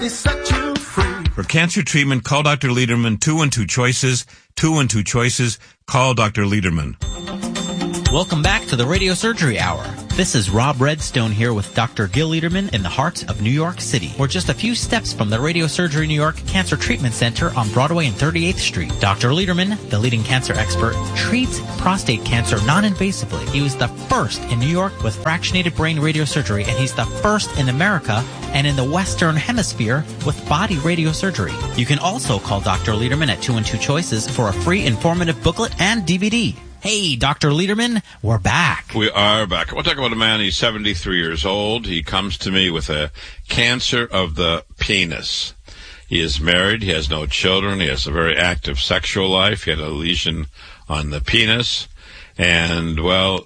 They set you free. For cancer treatment, call Dr. Lederman. 212 Choices. 212 Choices. Call Dr. Lederman. Welcome back to the Radio Surgery Hour. This is Rob Redstone here with Dr. Gil Lederman in the heart of New York City. We're just a few steps from the Radio Surgery New York Cancer Treatment Center on Broadway and 38th Street. Dr. Lederman, the leading cancer expert, treats prostate cancer non-invasively. He was the first in New York with fractionated brain radiosurgery, and he's the first in America and in the Western Hemisphere with body radiosurgery. You can also call Dr. Lederman at 212 Choices for a free informative booklet and DVD. Hey, Dr. Lederman, we're back. We are back. We'll talk about a man. He's 73 years old. He comes to me with a cancer of the penis. He is married. He has no children. He has a very active sexual life. He had a lesion on the penis. And, well,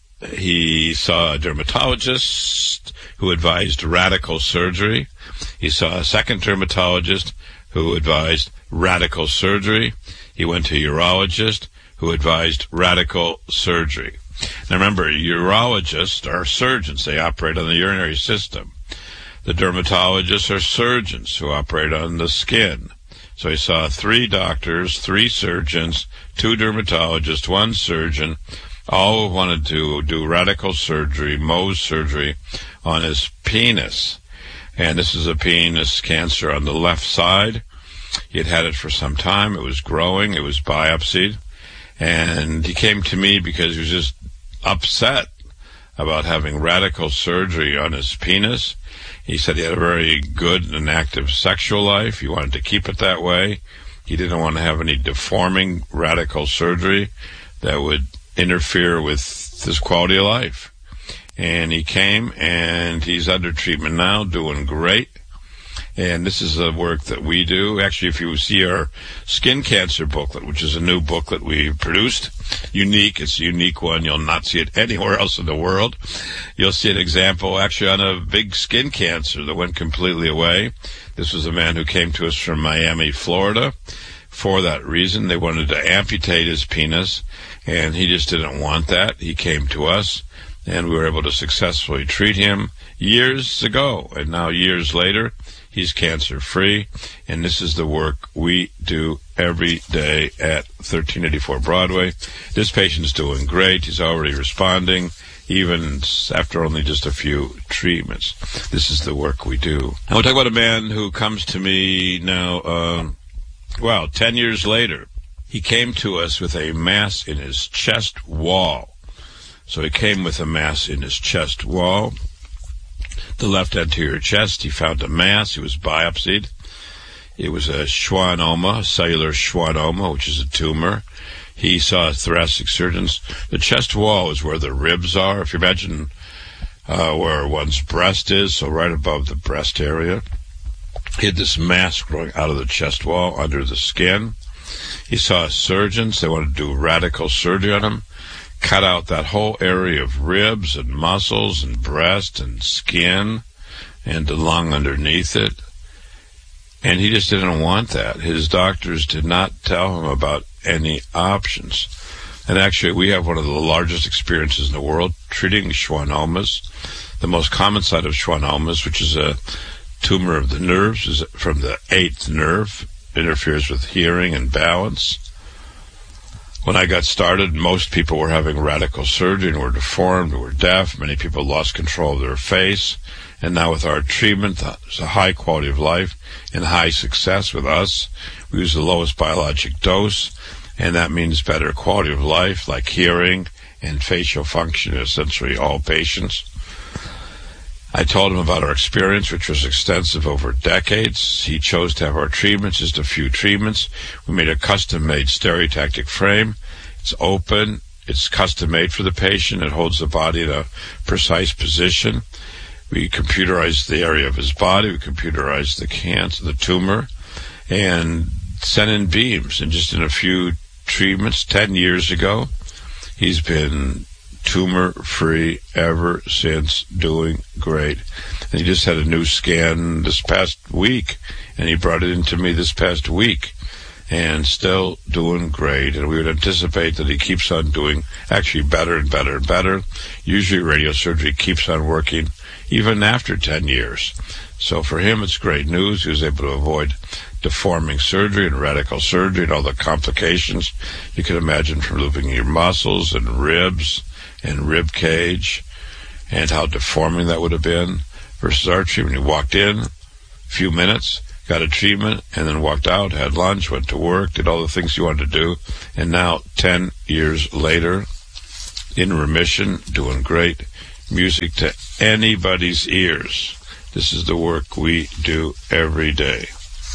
he saw a dermatologist who advised radical surgery. He saw a second dermatologist who advised radical surgery. He went to a urologist who advised radical surgery. Now remember, urologists are surgeons. They operate on the urinary system. The dermatologists are surgeons who operate on the skin. So he saw 3 doctors, 3 surgeons, 2 dermatologists, 1 surgeon, all wanted to do radical surgery, Mohs surgery, on his penis. And this is a penis cancer on the left side. He had had it for some time. It was growing. It was biopsied. And he came to me because he was just upset about having radical surgery on his penis. He said he had a very good and active sexual life. He wanted to keep it that way. He didn't want to have any deforming radical surgery that would interfere with his quality of life. And he came, and he's under treatment now, doing great. And this is the work that we do. Actually, if you see our skin cancer booklet, which is a new booklet we produced, unique, it's a unique one. You'll not see it anywhere else in the world. You'll see an example actually on a big skin cancer that went completely away. This was a man who came to us from Miami, Florida. For that reason, they wanted to amputate his penis, and he just didn't want that. He came to us, and we were able to successfully treat him years ago. And now, years later, he's cancer-free, and this is the work we do every day at 1384 Broadway. This patient's doing great. He's already responding, even after only just a few treatments. This is the work we do. And we'll talk about a man who comes to me now, 10 years later. He came to us with a mass in his chest wall. So he came with a mass in his chest wall. The left anterior chest, he found a mass. It was biopsied. It was a schwannoma, a cellular schwannoma, which is a tumor. He saw thoracic surgeons. The chest wall is where the ribs are. If you imagine where one's breast is, so right above the breast area. He had this mass growing out of the chest wall under the skin. He saw surgeons. They wanted to do radical surgery on him. Cut out that whole area of ribs and muscles and breast and skin and the lung underneath it. And he just didn't want that. His doctors did not tell him about any options. And actually, we have one of the largest experiences in the world treating schwannomas. The most common site of schwannomas, which is a tumor of the nerves, is from the 8th nerve, interferes with hearing and balance. When I got started, most people were having radical surgery and were deformed, were deaf. Many people lost control of their face. And now with our treatment, there's a high quality of life and high success with us. We use the lowest biologic dose, and that means better quality of life, like hearing and facial function in essentially all patients. I told him about our experience, which was extensive over decades. He chose to have our treatments, just a few treatments. We made a custom-made stereotactic frame. It's open. It's custom-made for the patient. It holds the body in a precise position. We computerized the area of his body. We computerized the cancer, the tumor, and sent in beams. And just in a few treatments, 10 years ago, he's been tumor-free ever since, doing great. And he just had a new scan this past week, and he brought it into me this past week. and still doing great. And we would anticipate that he keeps on doing actually better and better and better. Usually radiosurgery keeps on working even after 10 years. So for him, it's great news. He was able to avoid deforming surgery and radical surgery and all the complications you can imagine from losing your muscles and ribs and rib cage, and how deforming that would have been versus our treatment. He walked in, a few minutes, got a treatment, and then walked out, had lunch, went to work, did all the things you wanted to do, and now 10 years later, in remission, doing great, music to anybody's ears. This is the work we do every day.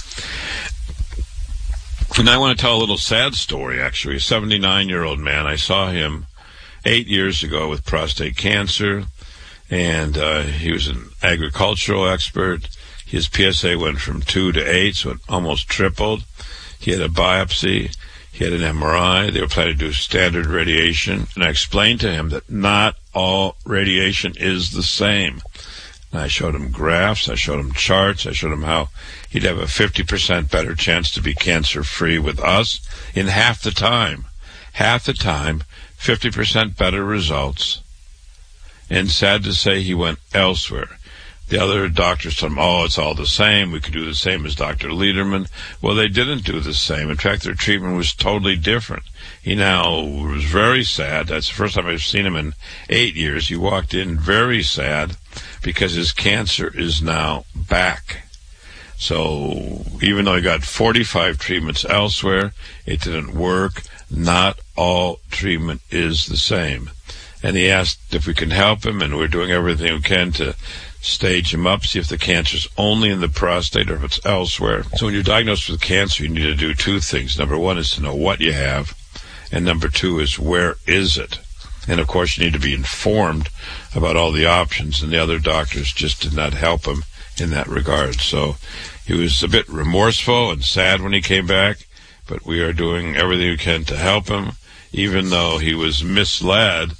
And I want to tell a little sad story, actually. A 79-year-old man, I saw him 8 years ago with prostate cancer, and he was an agricultural expert. His PSA went from 2 to 8, so it almost tripled. He had a biopsy. He had an MRI. They were planning to do standard radiation. And I explained to him that not all radiation is the same. And I showed him graphs. I showed him charts. I showed him how he'd have a 50% better chance to be cancer-free with us in half the time. Half the time, 50% better results. And sad to say, he went elsewhere. The other doctors told him, oh, it's all the same. We could do the same as Dr. Lederman. Well, they didn't do the same. In fact, their treatment was totally different. He now was very sad. That's the first time I've seen him in 8 years. He walked in very sad because his cancer is now back. So even though he got 45 treatments elsewhere, it didn't work. Not all treatment is the same. And he asked if we can help him, and we're doing everything we can to stage him up, see if the cancer's only in the prostate or if it's elsewhere. So when you're diagnosed with cancer, you need to do two things. Number one is to know what you have, and number two is where is it? And of course you need to be informed about all the options, and the other doctors just did not help him in that regard. So he was a bit remorseful and sad when he came back, but we are doing everything we can to help him, even though he was misled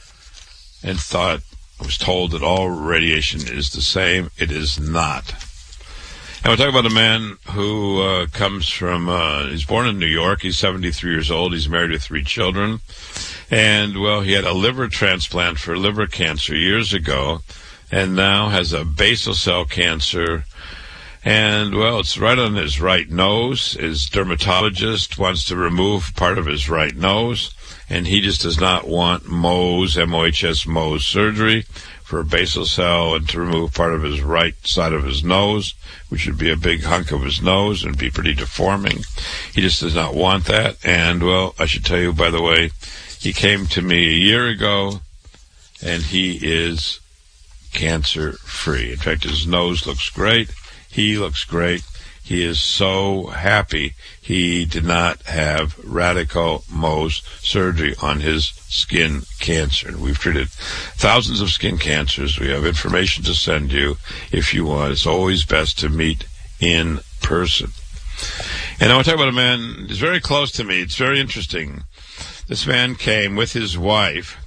and was told that all radiation is the same. It is not. And we'll talk about a man who comes from, he's born in New York. He's 73 years old. He's married with 3 children. And, well, he had a liver transplant for liver cancer years ago, and now has a basal cell cancer. And, well, it's right on his right nose. His dermatologist wants to remove part of his right nose, and he just does not want Mohs, M-O-H-S, Mohs surgery for a basal cell and to remove part of his right side of his nose, which would be a big hunk of his nose and be pretty deforming. He just does not want that. And, well, I should tell you, by the way, he came to me a year ago, and he is cancer-free. In fact, his nose looks great. He looks great. He is so happy he did not have radical Mohs surgery on his skin cancer. And we've treated thousands of skin cancers. We have information to send you if you want. It's always best to meet in person. And I want to talk about a man who's very close to me. It's very interesting. This man came with his wife,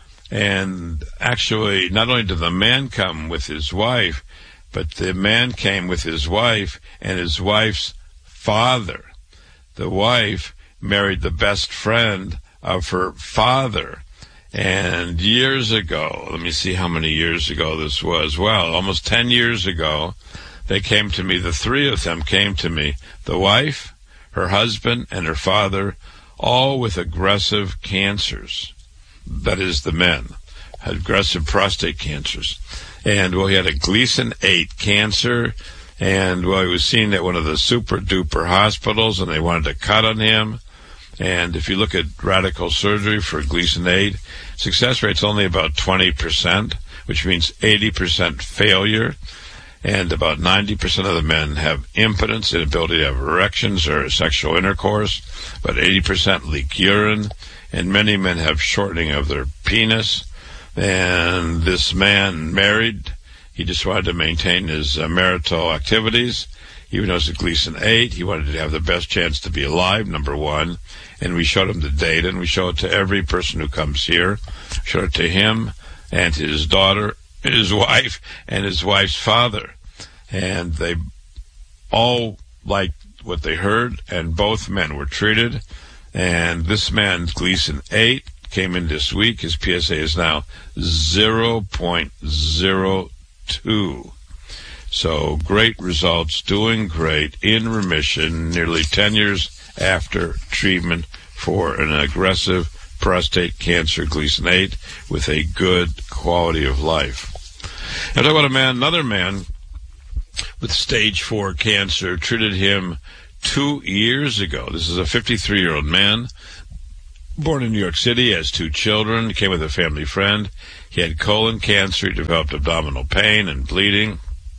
and actually not only did the man come with his wife, but the man came with his wife and his wife's father. The wife married the best friend of her father. And years ago, let me see how many years ago this was. Well, almost 10 years ago, they came to me. The 3 of them came to me. The wife, her husband, and her father, all with aggressive cancers. That is, the men had aggressive prostate cancers. And, well, he had a Gleason 8 cancer, and, well, he was seen at one of the super-duper hospitals, and they wanted to cut on him. And if you look at radical surgery for Gleason 8, success rate's only about 20%, which means 80% failure. And about 90% of the men have impotence, inability to have erections or sexual intercourse. About 80% leak urine, and many men have shortening of their penis. And this man married. He just wanted to maintain his marital activities. Even though it's a Gleason 8, he wanted to have the best chance to be alive, number one. And we showed him the data, and we show it to every person who comes here. Showed it to him and his daughter, his wife, and his wife's father. And they all liked what they heard, and both men were treated. And this man, Gleason 8, came in this week. His PSA is now 0.02. So great results, doing great, in remission, nearly 10 years after treatment for an aggressive prostate cancer, Gleason 8, with a good quality of life. Now, talk about another man with stage 4 cancer, treated him 2 years ago. This is a 53-year-old man, born in New York City, has 2 children, came with a family friend. He had colon cancer, he developed abdominal pain and bleeding.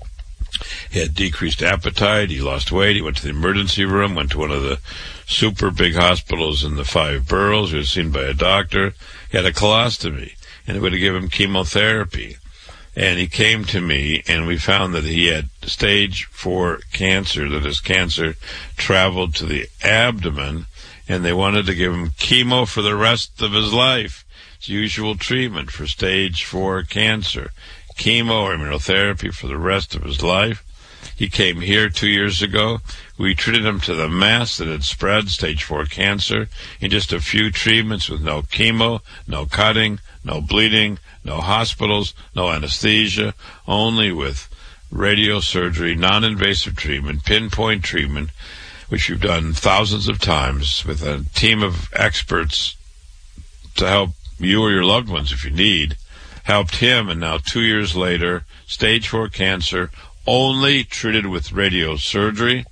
He had decreased appetite, he lost weight, he went to the emergency room, went to one of the super big hospitals in the 5 boroughs. He was seen by a doctor. He had a colostomy, and they would give him chemotherapy. And he came to me, and we found that he had stage 4 cancer, that his cancer traveled to the abdomen, and they wanted to give him chemo for the rest of his life. It's usual treatment for stage 4 cancer. Chemo or immunotherapy for the rest of his life. He came here 2 years ago. We treated him to the mass that had spread, stage 4 cancer, in just a few treatments with no chemo, no cutting, no bleeding, no hospitals, no anesthesia, only with radiosurgery, non-invasive treatment, pinpoint treatment, which we've done thousands of times with a team of experts to help you or your loved ones if you need. Helped him, and now 2 years later, stage 4 cancer, only treated with radiosurgery,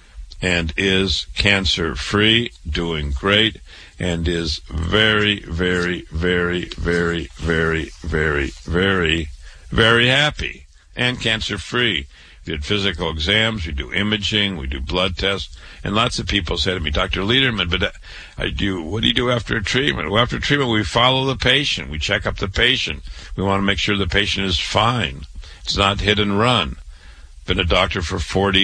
and is cancer-free, doing great, and is very, very, very, very, very, very, very, very happy, and cancer-free. We did physical exams, we do imaging, we do blood tests, and lots of people say to me, Dr. Lederman, but what do you do after treatment? Well, after treatment, we follow the patient. We check up the patient. We want to make sure the patient is fine. It's not hit and run. Been a doctor for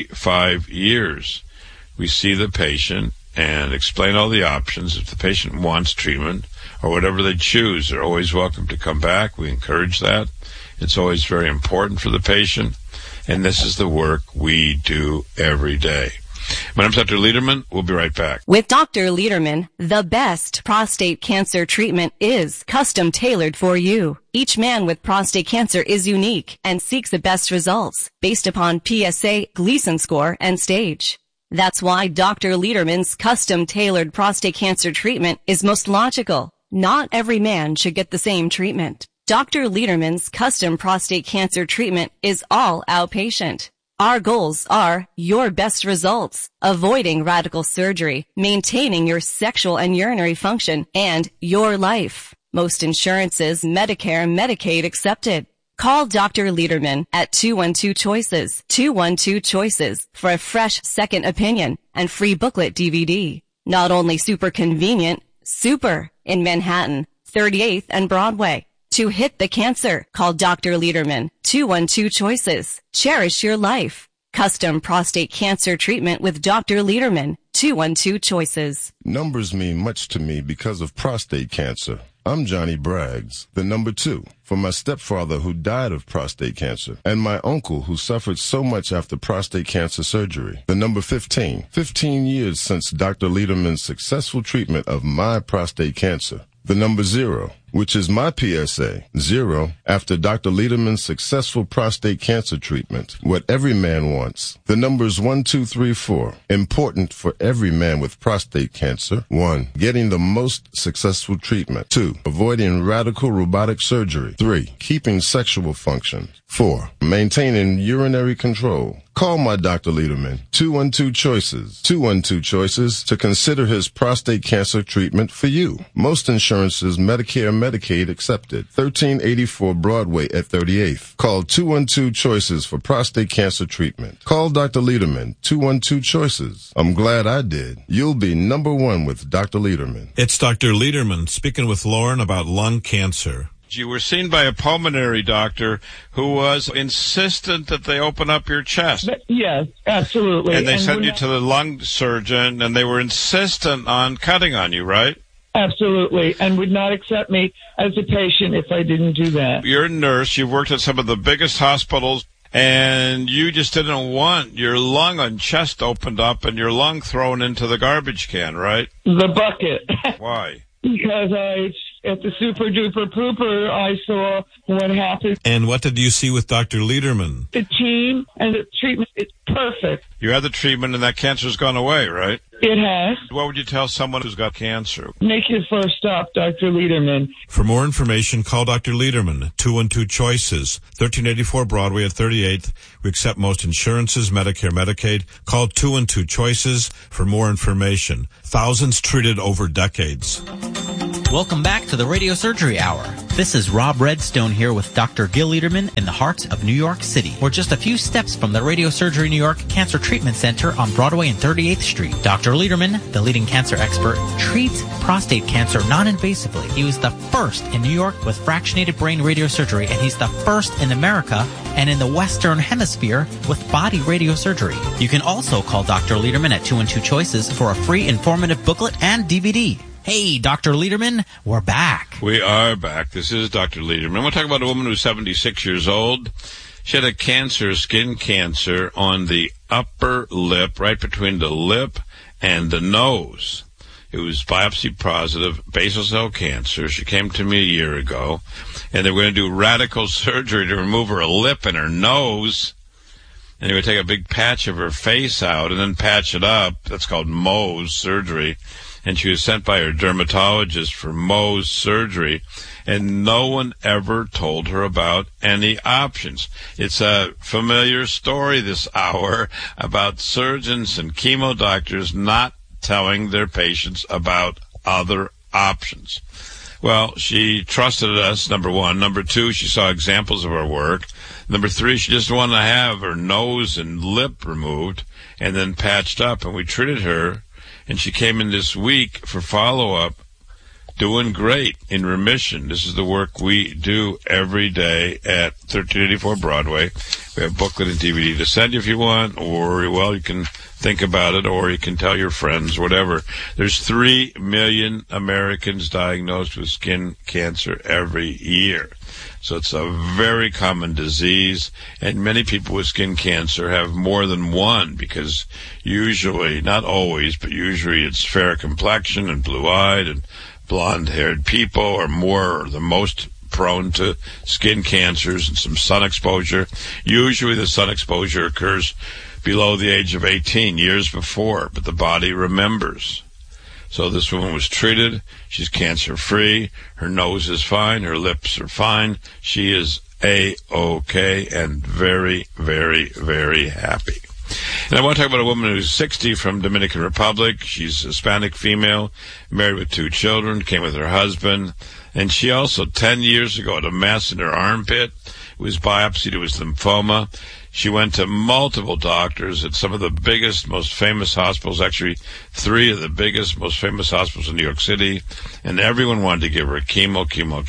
45 years. We see the patient and explain all the options. If the patient wants treatment or whatever they choose, they're always welcome to come back. We encourage that. It's always very important for the patient. And this is the work we do every day. My name's Dr. Lederman. We'll be right back. With Dr. Lederman, the best prostate cancer treatment is custom tailored for you. Each man with prostate cancer is unique and seeks the best results based upon PSA, Gleason score, and stage. That's why Dr. Lederman's custom tailored prostate cancer treatment is most logical. Not every man should get the same treatment. Dr. Lederman's custom prostate cancer treatment is all outpatient. Our goals are your best results, avoiding radical surgery, maintaining your sexual and urinary function, and your life. Most insurances, Medicare, Medicaid accepted. Call Dr. Lederman at 212-CHOICES, 212-CHOICES for a fresh second opinion and free booklet DVD. Not only super convenient, super in Manhattan, 38th and Broadway. To hit the cancer, call Dr. Lederman, 212-CHOICES. Cherish your life. Custom prostate cancer treatment with Dr. Lederman, 212-CHOICES. Numbers mean much to me because of prostate cancer. I'm Johnny Braggs, the number 2, for my stepfather who died of prostate cancer, and my uncle who suffered so much after prostate cancer surgery. The number 15, 15 years since Dr. Lederman's successful treatment of my prostate cancer. The number 0, which is my PSA, 0, after Dr. Lederman's successful prostate cancer treatment. What every man wants. The numbers 1, 2, 3, 4. Important for every man with prostate cancer. 1, getting the most successful treatment. 2, avoiding radical robotic surgery. 3, keeping sexual function. 4, maintaining urinary control. Call my Dr. Lederman, 212-CHOICES, 212-CHOICES, to consider his prostate cancer treatment for you. Most insurances, Medicare, Medicaid accepted. 1384 Broadway at 38th. Call 212-CHOICES for prostate cancer treatment. Call Dr. Lederman, 212-CHOICES. I'm glad I did. You'll be number 1 with Dr. Lederman. It's Dr. Lederman speaking with Lauren about lung cancer. You were seen by a pulmonary doctor who was insistent that they open up your chest. Yes, absolutely. And they sent you to the lung surgeon, and they were insistent on cutting on you, right? Absolutely, and would not accept me as a patient if I didn't do that. You're a nurse. You've worked at some of the biggest hospitals. and you just didn't want your lung and chest opened up and your lung thrown into the garbage can, right? The bucket. Why? Because at the Super Duper Pooper, I saw what happened. And what did you see with Dr. Lederman? The team and the treatment is perfect. You had the treatment and that cancer's gone away, right? It has. What would you tell someone who's got cancer? Make your first stop, Dr. Lederman. For more information, call Dr. Lederman, 212 Choices, 1384 Broadway at 38th. We accept most insurances, Medicare, Medicaid. Call 212 Choices for more information. Thousands treated over decades. Welcome back to the Radio Surgery Hour. This is Rob Redstone here with Dr. Gil Lederman in the heart of New York City. We're just a few steps from the Radio Surgery New York Cancer Treatment Center on Broadway and 38th Street. Dr. Lederman, the leading cancer expert, treats prostate cancer non-invasively. He was the first in New York with fractionated brain radiosurgery, and he's the first in America and in the Western Hemisphere with body radiosurgery. You can also call Dr. Lederman at 212 Choices for a free informative booklet and DVD. Hey, Dr. Lederman, we're back. We are back. This is Dr. Lederman. I want to talk about a woman who's 76 years old. She had a cancer, skin cancer, on the upper lip, right between the lip and the nose. It was biopsy positive basal cell cancer. She came to me a year ago, and they were going to do radical surgery to remove her lip and her nose. And they would take a big patch of her face out and then patch it up. That's called Mohs surgery. And she was sent by her dermatologist for Mohs surgery, and no one ever told her about any options. It's a familiar story this hour about surgeons and chemo doctors not telling their patients about other options. Well, she trusted us, number one. Number two, she saw examples of our work. Number three, she just wanted to have her nose and lip removed and then patched up, and we treated her. And she came in this week for follow-up, doing great, in remission. This is the work we do every day at 1384 Broadway. We have booklet and DVD to send you if you want, or, well, you can think about it, or you can tell your friends, whatever. There's 3 million Americans diagnosed with skin cancer every year. So it's a very common disease, and many people with skin cancer have more than one, because usually, not always, but usually it's fair complexion and blue-eyed and blonde-haired people are more or the most prone to skin cancers and some sun exposure. Usually the sun exposure occurs below the age of 18, years before, but the body remembers. So this woman was treated. She's cancer-free. Her nose is fine. Her lips are fine. She is A-OK and very, very, very happy. And I want to talk about a woman who's 60 from Dominican Republic. She's a Hispanic female, married with 2 children, came with her husband. And she also, 10 years ago, had a mass in her armpit. It was biopsied. It was lymphoma. She went to multiple doctors at some of the biggest, most famous hospitals, actually 3 of the biggest, most famous hospitals in New York City, and everyone wanted to give her chemo.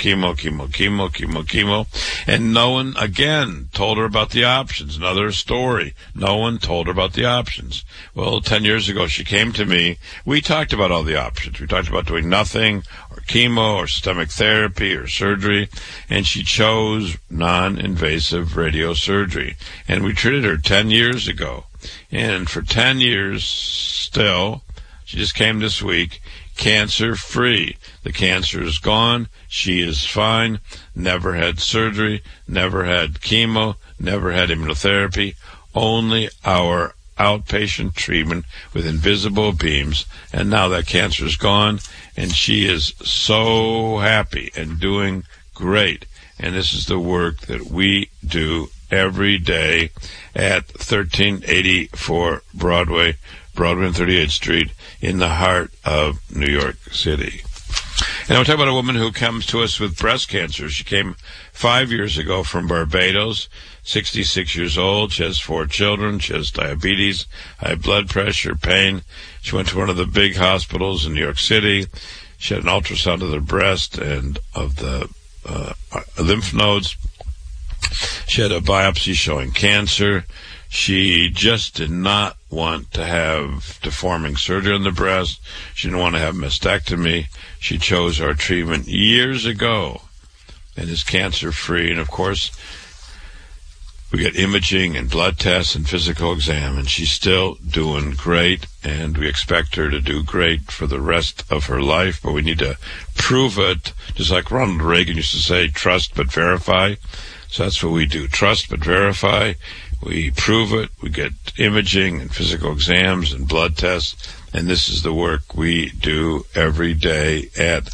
And no one, again, told her about the options. Another story. No one told her about the options. Well, 10 years ago, she came to me. We talked about all the options. We talked about doing nothing, or chemo, or systemic therapy, or surgery, and she chose non-invasive radiosurgery. And we treated her 10 years ago. And for 10 years still, she just came this week, cancer-free. The cancer is gone. She is fine. Never had surgery. Never had chemo. Never had immunotherapy. Only our outpatient treatment with invisible beams. And now that cancer is gone. And she is so happy and doing great. And this is the work that we do every day at 1384 Broadway and 38th Street in the heart of New York City. And I'll talk about a woman who comes to us with breast cancer. She came 5 years ago from Barbados, 66 years old. She has 4 children. She has diabetes, high blood pressure, pain. She went to one of the big hospitals in New York City. She had an ultrasound of the breast and of the lymph nodes. She had a biopsy showing cancer. She just did not want to have deforming surgery on the breast. She didn't want to have mastectomy. She chose our treatment years ago and is cancer-free. And, of course, We get imaging and blood tests and physical exam, and she's still doing great, and we expect her to do great for the rest of her life, but we need to prove it, just like Ronald Reagan used to say, trust but verify. So that's what we do, trust but verify. We prove it, we get imaging and physical exams and blood tests, and this is the work we do every day at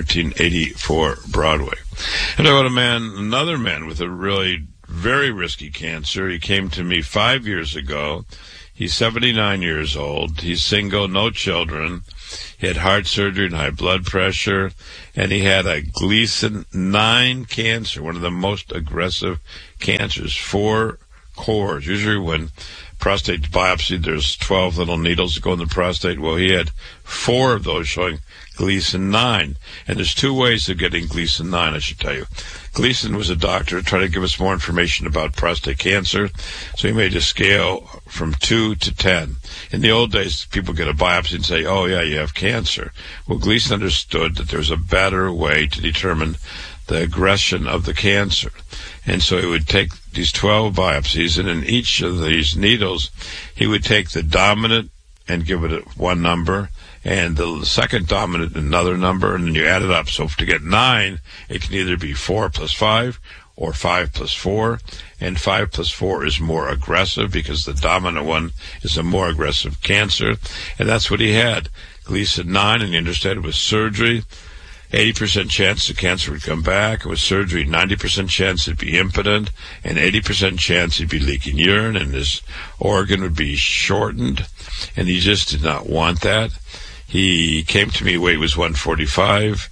1384 Broadway. And I got another man with a really very risky cancer. He came to me 5 years ago. He's 79 years old. He's single, no children. He had heart surgery and high blood pressure, and he had a Gleason 9 cancer, one of the most aggressive cancers, 4 cores. Usually when prostate biopsy, there's 12 little needles that go in the prostate. Well, he had 4 of those showing Gleason 9. And there's 2 ways of getting Gleason 9, I should tell you. Gleason was a doctor trying to give us more information about prostate cancer, so he made a scale from 2 to 10. In the old days, people get a biopsy and say, oh, yeah, you have cancer. Well, Gleason understood that there's a better way to determine the aggression of the cancer. And so he would take these 12 biopsies, and in each of these needles, he would take the dominant and give it one number, and the second dominant another number, and then you add it up. So to get 9, it can either be 4 plus 5 or 5 plus 4, and 5 plus 4 is more aggressive because the dominant one is a more aggressive cancer, and that's what he had, Gleason 9, and he understood it was surgery. 80% chance the cancer would come back. With surgery, 90% chance it'd be impotent, and 80% chance he'd be leaking urine, and his organ would be shortened, and he just did not want that. He came to me, weight was 145,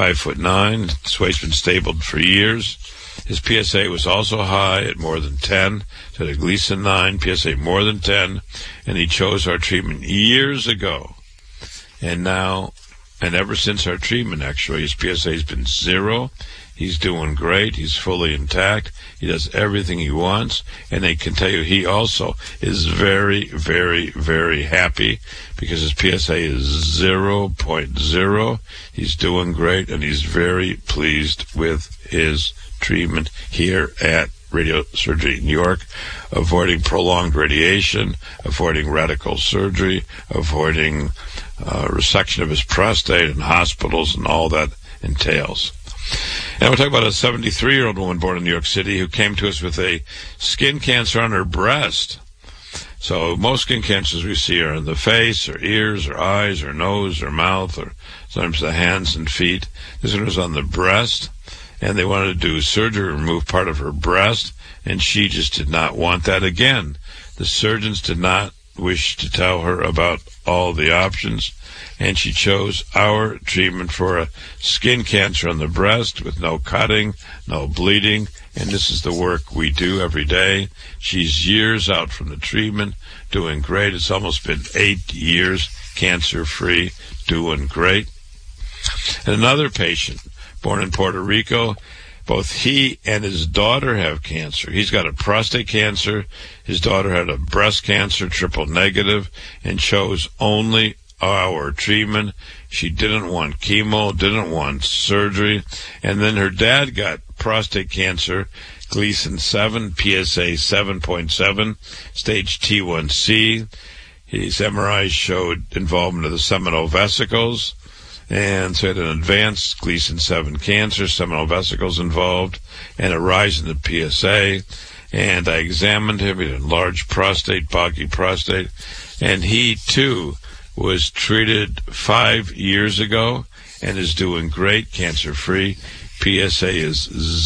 5'9". His weight's been stable for years. His PSA was also high at more than 10. So a Gleason 9, PSA more than 10, and he chose our treatment years ago. And ever since our treatment, actually, his PSA has been 0. He's doing great. He's fully intact. He does everything he wants. And I can tell you, he also is very, very, very happy because his PSA is 0.0. He's doing great, and he's very pleased with his treatment here at Radiosurgery New York, avoiding prolonged radiation, avoiding radical surgery, avoiding resection of his prostate in hospitals and all that entails. And we'll talk about a 73-year-old woman born in New York City who came to us with a skin cancer on her breast. So most skin cancers we see are in the face, or ears, or eyes, or nose, or mouth, or sometimes the hands and feet. This one was on the breast, and they wanted to do surgery, remove part of her breast, and she just did not want that again. The surgeons did not wish to tell her about all the options, and she chose our treatment for a skin cancer on the breast with no cutting, no bleeding, and this is the work we do every day. She's years out from the treatment, doing great. It's almost been 8 years cancer-free, doing great. And another patient, born in Puerto Rico, both he and his daughter have cancer. He's got a prostate cancer. His daughter had a breast cancer, triple negative, and chose only our treatment. She didn't want chemo, didn't want surgery. And then her dad got prostate cancer, Gleason 7, PSA 7.7, stage T1C. His MRI showed involvement of the seminal vesicles. And so he had an advanced Gleason 7 cancer, seminal vesicles involved, and a rise in the PSA. And I examined him. He had a large prostate, boggy prostate. And he, too, was treated 5 years ago and is doing great, cancer-free. PSA is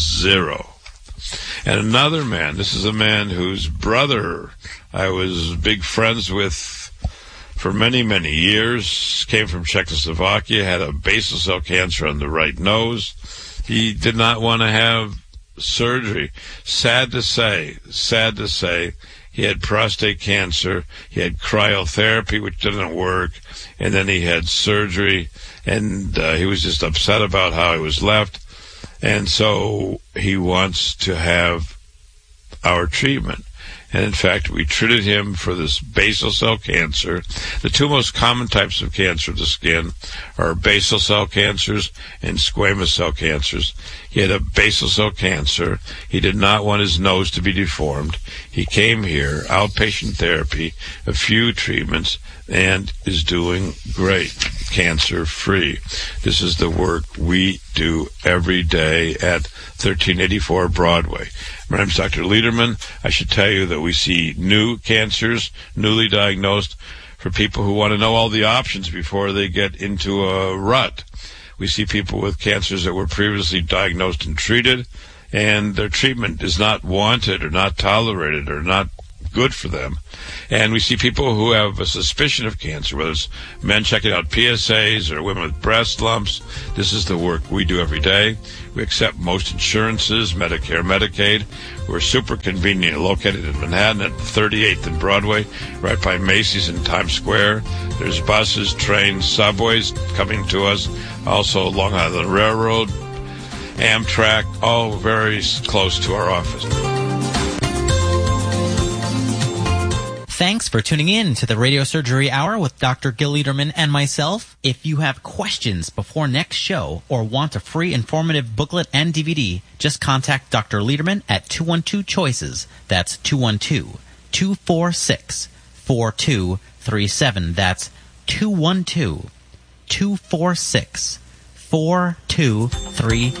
0. And another man, this is a man whose brother I was big friends with for many, many years, came from Czechoslovakia, had a basal cell cancer on the right nose. He did not want to have surgery. Sad to say, he had prostate cancer. He had cryotherapy, which didn't work, and then he had surgery, and he was just upset about how he was left, and so he wants to have our treatment. And in fact, we treated him for this basal cell cancer. The two most common types of cancer of the skin are basal cell cancers and squamous cell cancers. He had a basal cell cancer. He did not want his nose to be deformed. He came here, outpatient therapy, a few treatments, and is doing great, cancer-free. This is the work we do every day at 1384 Broadway. My name is Dr. Lederman. I should tell you that we see new cancers, newly diagnosed, for people who want to know all the options before they get into a rut. We see people with cancers that were previously diagnosed and treated, and their treatment is not wanted or not tolerated or not good for them. And we see people who have a suspicion of cancer, whether it's men checking out PSAs or women with breast lumps. This is the work we do every day. We accept most insurances, Medicare, Medicaid. We're super convenient, located in Manhattan at 38th and Broadway, right by Macy's in Times Square. There's buses, trains, subways coming to us. Also Long Island Railroad, Amtrak, all very close to our office. Thanks for tuning in to the Radio Surgery Hour with Dr. Gil Lederman and myself. If you have questions before next show or want a free informative booklet and DVD, just contact Dr. Lederman at 212-CHOICES. That's 212-246-4237. That's 212-246-4237.